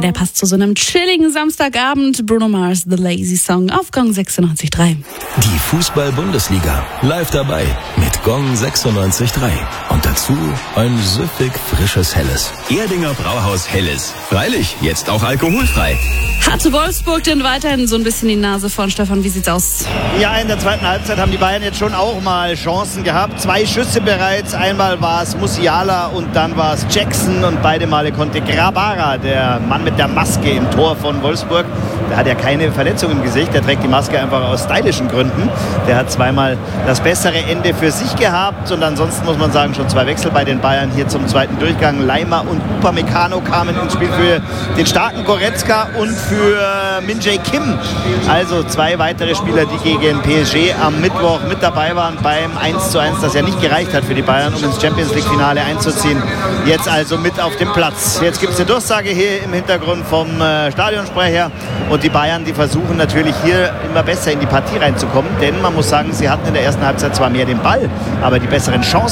der passt zu so einem chilligen Samstagabend. Bruno Mars, The Lazy Song auf Gong 96.3. Die Fußball-Bundesliga live dabei mit Gong 96.3. Und dazu ein süffig frisches Helles. Erdinger Brauhaus Helles. Freilich, jetzt auch alkoholfrei. Hatte Wolfsburg denn weiterhin so ein bisschen die Nase vorn, Stefan? Wie sieht's aus? Ja, in der zweiten Halbzeit haben die Bayern jetzt schon auch mal Chancen gehabt. 2 Schüsse bereits. Einmal war es Musiala und dann war es Jackson. Und beide Male konnte Grabara, der Mann mit der Maske im Tor von Wolfsburg, der hat ja keine Verletzung im Gesicht. Der trägt die Maske einfach aus stylischen Gründen. Der hat zweimal das bessere Ende für sich gehabt. Und ansonsten muss man sagen, schon 2 Wechsel bei den Bayern hier zum zweiten Durchgang. Leimer und Upamecano kamen ins Spiel für den starken Goretzka und für Min-Jae Kim. Also 2 weitere Spieler, die gegen PSG am Mittwoch mit dabei waren beim 1:1, das ja nicht gereicht hat für die Bayern, um ins Champions-League-Finale einzuziehen. Jetzt also mit auf dem Platz. Jetzt gibt es eine Durchsage hier im Hintergrund vom Stadionsprecher. Und die Bayern, die versuchen natürlich hier immer besser in die Partie reinzukommen. Denn man muss sagen, sie hatten in der ersten Halbzeit zwar mehr den Ball, aber die besseren Chancen